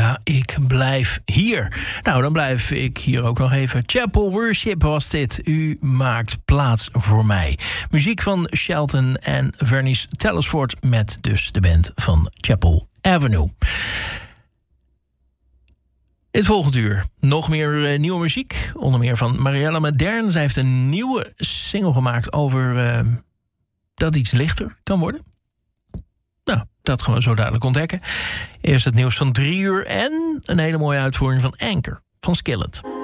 Ja, ik blijf hier. Nou, dan blijf ik hier ook nog even. Chapel Worship was dit. U maakt plaats voor mij. Muziek van Shelton en Vernice Telesford met dus de band van Chapel Avenue. Het volgende uur. Nog meer nieuwe muziek. Onder meer van Mariella Madern. Zij heeft een nieuwe single gemaakt over dat iets lichter kan worden. Nou, dat gaan we zo dadelijk ontdekken. Eerst het nieuws van 3 uur en een hele mooie uitvoering van Anchor van Skillet.